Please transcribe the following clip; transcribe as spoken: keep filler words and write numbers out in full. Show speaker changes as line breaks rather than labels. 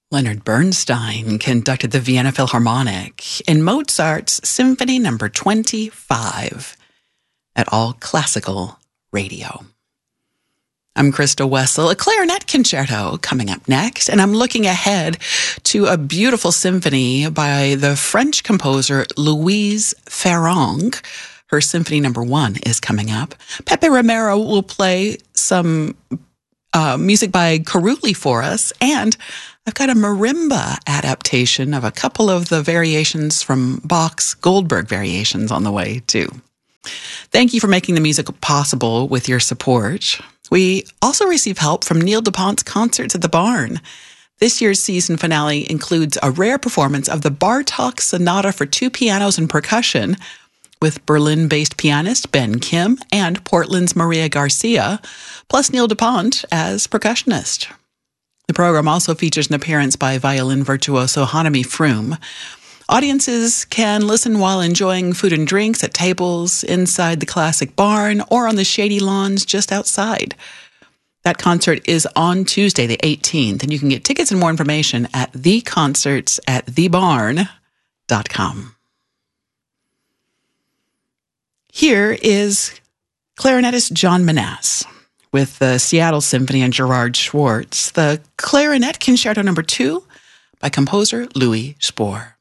Leonard Bernstein conducted the Vienna Philharmonic in Mozart's Symphony Number twenty-five at All Classical Radio. I'm Krista Wessel, a clarinet concerto coming up next, and I'm looking ahead to a beautiful symphony by the French composer Louise Farrenc. Her Symphony Number One is coming up. Pepe Romero will play some uh, music by Carulli for us, and I've got a marimba adaptation of a couple of the variations from Bach's Goldberg variations on the way, too. Thank you for making the music possible with your support. We also receive help from Neil DuPont's Concerts at the Barn. This year's season finale includes a rare performance of the Bartók Sonata for two pianos and percussion with Berlin-based pianist Ben Kim and Portland's Maria Garcia, plus Neil DuPont as percussionist. The program also features an appearance by violin virtuoso Hanami Froome. Audiences can listen while enjoying food and drinks at tables inside the classic barn or on the shady lawns just outside. That concert is on Tuesday, the eighteenth, and you can get tickets and more information at the concerts at the barn dot com. Here is clarinetist John Menasse with the Seattle Symphony and Gerard Schwartz, the Clarinet Concerto Number Two by composer Louis Spohr.